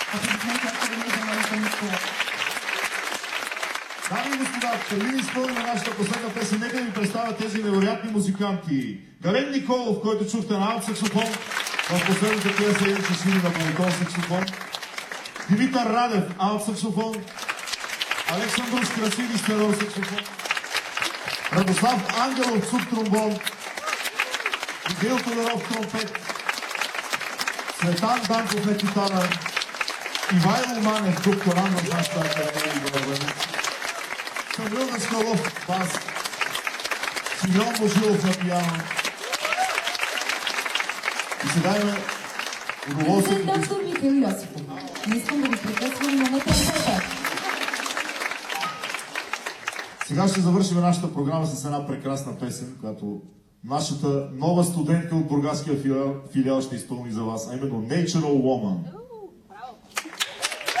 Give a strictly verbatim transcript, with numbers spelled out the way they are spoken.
Дами и господа, преди да изпълним нашата последна песен, нека ви представя тези невероятни музиканти. Гален Николов, който чухте на алт саксофон, в последната песен ще свири на баритон саксофон. Димитър Радев, алт саксофон. Александрус Красивич, тенор саксофон. Радослав Ангелов, субтромбон. Михаил Тодоров, тромпет. Цветан Данков на китара. Ивайло Манев, докторант в нашата академия. Самуил Даскалов, бас. Симеон Божилов на пиано. И сега има удоволствие. Доктор Михаил Йосифов. Не искам да ви прекъсвам, но не трябва. Сега ще завършим нашата програма с една прекрасна песен, която нашата нова студентка от бургаския филиал ще изпълни за вас, а именно Natural Woman.